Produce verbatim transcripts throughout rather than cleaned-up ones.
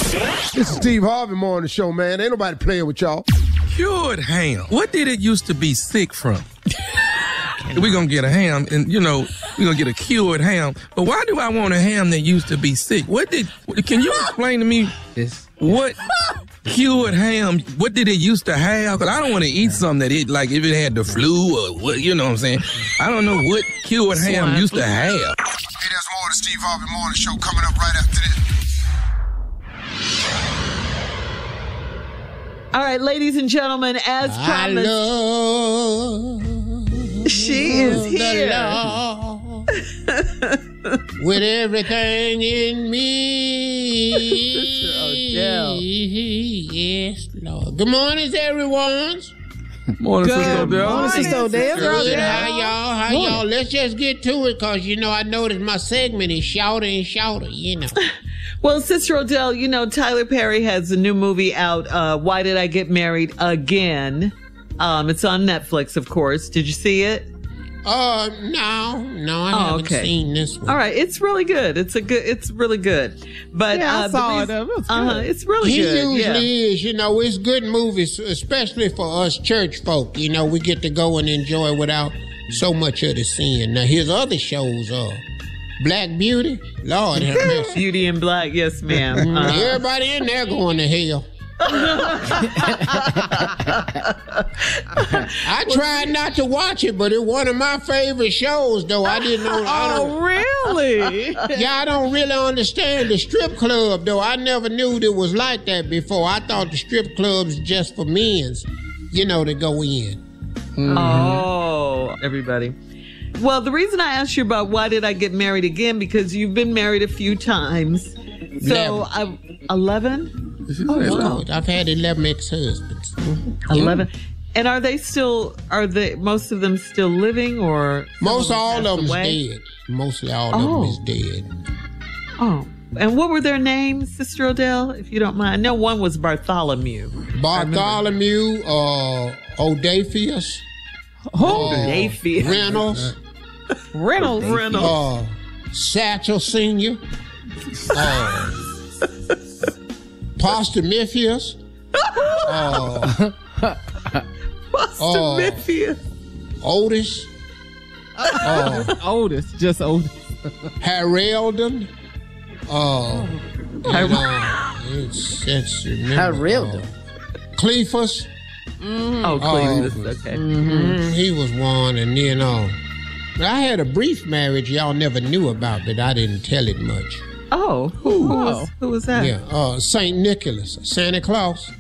This is Steve Harvey Morning Show, man. Ain't nobody playing with y'all. Cured ham. What did it used to be sick from? We're going to get a ham, and, you know, we're going to get a cured ham. But why do I want a ham that used to be sick? What did, can you explain to me what cured ham, what did it used to have? Because I don't want to eat something that it, like, if it had the flu or what, you know what I'm saying? I don't know what cured ham used to have. Hey, there's more of the Steve Harvey Morning Show coming up right after this. All right, ladies and gentlemen, as promised, she is here. With everything in me. Odell. Yes, Lord. Good morning, everyone. Morning, Sister Odell. Morning, Sister Odell. Good. How y'all? How y'all? Let's just get to it, because, you know, I noticed my segment is shorter and shorter, you know. Well, Sister Odell, you know, Tyler Perry has a new movie out, uh, Why Did I Get Married Again? Um, it's on Netflix, of course. Did you see it? Uh, no, no, I Oh, haven't okay. seen this one. All right, it's really good. It's a good. It's really good. But Yeah, I uh, the saw reason- it. It was good. Uh-huh, it's really He good. usually Yeah. is, you know, it's good movies, especially for us church folk. You know, we get to go and enjoy without so much of the sin. Now, his other shows are Black Beauty, Lord have mercy. Beauty in Black, yes, ma'am. Mm, Uh, Everybody in there going to hell. I tried not to watch it, but it's one of my favorite shows, though. I didn't know. I don't, Oh, really? yeah, I don't really understand the strip club, though. I never knew it was like that before. I thought the strip clubs just for men's, you know, to go in. Oh, everybody. Well, the reason I asked you about why did I get married again, because you've been married a few times. So, I, eleven? Oh, wow. I've had eleven ex-husbands. eleven. And are they still, are they, most of them still living, or? Most all of them's away? dead. Mostly all Oh. of them is dead. Oh. And what were their names, Sister Odell, if you don't mind? I know one was Bartholomew. Bartholomew, uh, Odafius, Who? Davey. Reynolds, Reynolds. Reynolds. uh, Satchel Senior, uh, Pastor Mephius, uh, Pastor Oh. Mephius. Otis, uh, Otis. Just Otis. Haroldon, uh, and, uh, it's, it's, remember, Haroldon. uh, Cleophas, Oh, Cleveland. okay. mm, he was one, and then, uh, I had a brief marriage y'all never knew about, but I didn't tell it much. Oh, who, who, was, who was that? Yeah, uh, Saint Nicholas, Santa Claus.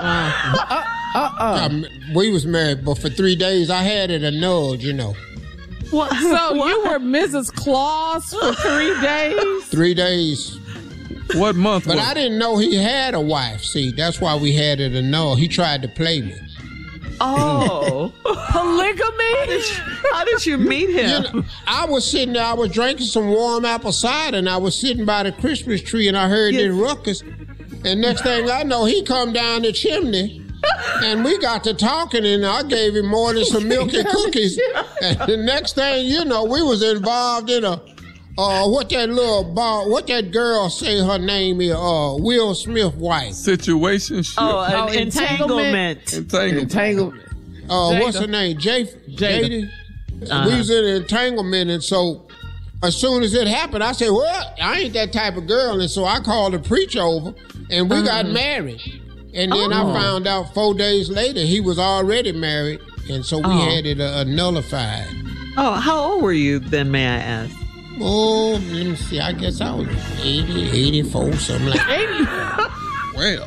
Um, we was married, but for three days I had it annulled, you know. What? So what? you were Missus Claus for three days? Three days. What month But was I it? didn't know he had a wife, see. That's why we had it annulled. He tried to play me. Oh. Polygamy? How did you meet him? You know, I was sitting there, I was drinking some warm apple cider, and I was sitting by the Christmas tree, and I heard Yes. this ruckus. And next thing I know, he come down the chimney, and we got to talking, and I gave him more than some milk and cookies. And the next thing you know, we was involved in a, uh, what that little bar, what that girl say her name is, uh, Will Smith wife. Situation. Oh, an Oh, entanglement. Entanglement. Entanglement. Uh, what's Jada. her name? Jay, Jada. Jada. We was in an entanglement, and so as soon as it happened, I said, well, I ain't that type of girl. And so I called the preacher over, and we got married. And then I found out four days later he was already married, and so we Oh. had it uh, nullified. Oh, how old were you then, may I ask? Oh, let me see. I guess I was eighty, eighty-four, something like that. Well,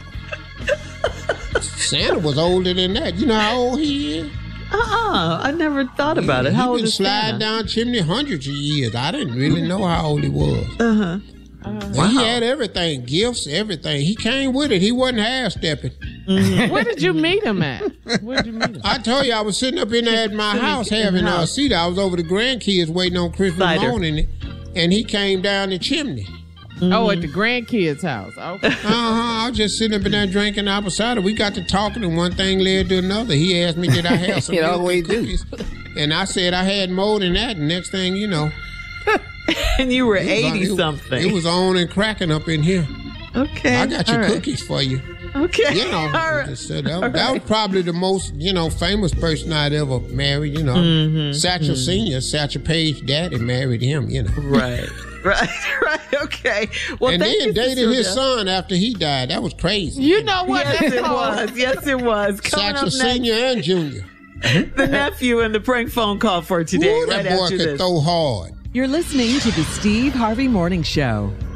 Santa was older than that. You know how old he is? Uh-uh. I never thought about it. How he old been is sliding Santa? down chimney hundreds of years. I didn't really know how old he was. Uh-huh. And he had everything, gifts, everything. He came with it. He wasn't half-stepping. Where did you meet him at? Where did you meet him? I told you I was sitting up in there at my house having a seat. I was over the grandkids waiting on Christmas Cider. morning, and he came down the chimney. Oh, at the grandkids' house. Okay. Uh-huh. I was just sitting up in there drinking apple cider. We got to talking, and one thing led to another. He asked me, did I have some It milk always and cookies? And I said I had more than that, and next thing you know, And you were it was on- eighty something. It was on and cracking up in here. Okay. I got your All right. cookies for you. Okay. You know, All right. just, uh, that, All that was right. probably the most, you know, famous person I'd ever married, you know. Mm-hmm. Satchel Senior, Satchel Paige daddy married him, you know. Right. Right. Right. Okay. Well, and thank then you, dated his Cecilia. son after he died. That was crazy. You know what? Yes, That's it called- was. Yes, it was. Coming Satchel up Senior and Junior. next, the nephew and the prank phone call for today. Ooh, right that boy after could this. throw hard. You're listening to the Steve Harvey Morning Show.